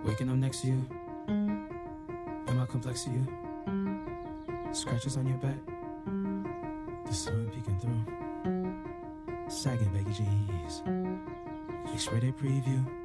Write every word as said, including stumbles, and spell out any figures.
Waking up next to you. Am I complex to you? Scratches on your back. The sun peeking through. Sagging baggy jeans. X-rated preview.